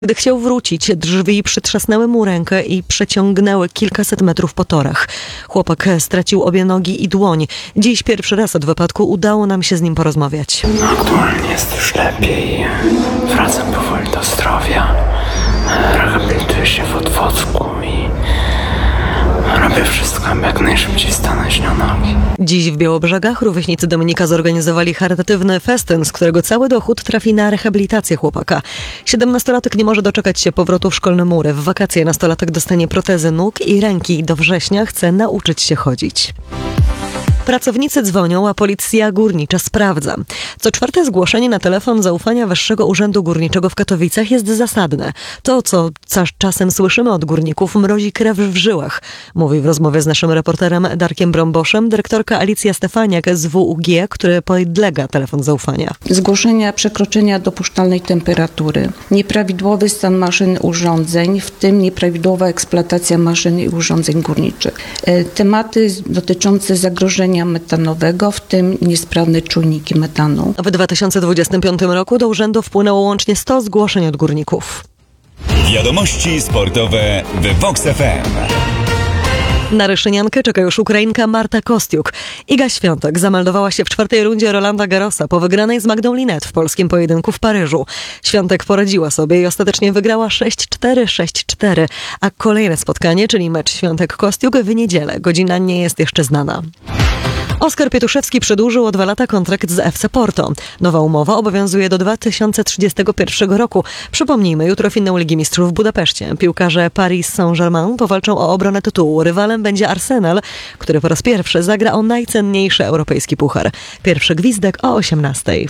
Gdy chciał wrócić, drzwi przytrzasnęły mu rękę i przeciągnęły kilkaset metrów po torach. Chłopak stracił obie nogi i dłoń. Dziś pierwszy raz od wypadku udało nam się z nim porozmawiać. Aktualnie jest już lepiej. Wracam powoli do zdrowia. Rehabilituję się w Otwocku i robię wszystko, aby jak najszybciej stanąć na nogi. Dziś w Białobrzegach rówieśnicy Dominika zorganizowali charytatywny festyn, z którego cały dochód trafi na rehabilitację chłopaka. 17-latek nie może doczekać się powrotu w szkolne mury. W wakacje nastolatek dostanie protezy nóg i ręki. Do września chce nauczyć się chodzić. Pracownicy dzwonią, a policja górnicza sprawdza. Co czwarte zgłoszenie na telefon zaufania Wyższego Urzędu Górniczego w Katowicach jest zasadne. To, co czasem słyszymy od górników, mrozi krew w żyłach, mówi w rozmowie z naszym reporterem Darkiem Brąboszem dyrektorka Alicja Stefaniak z WUG, który podlega telefon zaufania. Zgłoszenia przekroczenia dopuszczalnej temperatury, nieprawidłowy stan maszyn i urządzeń, w tym nieprawidłowa eksploatacja maszyn i urządzeń górniczych. Tematy dotyczące zagrożenia metanowego, w tym niesprawne czujniki metanu. W 2025 roku do urzędu wpłynęło łącznie 100 zgłoszeń od górników. Wiadomości sportowe w Vox FM. Na Ryszyniankę czeka już Ukrainka Marta Kostiuk. Iga Świątek zameldowała się w czwartej rundzie Rolanda Garrosa po wygranej z Magdą Linette w polskim pojedynku w Paryżu. Świątek poradziła sobie i ostatecznie wygrała 6-4, 6-4, a kolejne spotkanie, czyli mecz Świątek-Kostiuk w niedzielę. Godzina nie jest jeszcze znana. Oskar Pietuszewski przedłużył o 2 lata kontrakt z FC Porto. Nowa umowa obowiązuje do 2031 roku. Przypomnijmy, jutro finał Ligi Mistrzów w Budapeszcie. Piłkarze Paris Saint-Germain powalczą o obronę tytułu. Rywalem będzie Arsenal, który po raz pierwszy zagra o najcenniejszy europejski puchar. Pierwszy gwizdek o 18:00.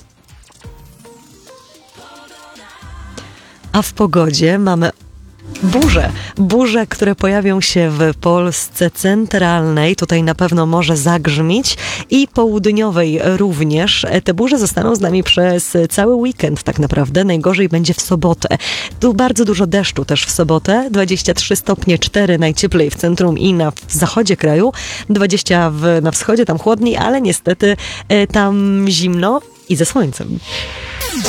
A w pogodzie mamy burze, które pojawią się w Polsce centralnej, tutaj na pewno może zagrzmić, i południowej również. Te burze zostaną z nami przez cały weekend tak naprawdę. Najgorzej będzie w sobotę. Tu bardzo dużo deszczu też w sobotę. 23 stopnie 4 najcieplej w centrum i na zachodzie kraju. 20 na wschodzie, tam chłodniej, ale niestety tam zimno i ze słońcem.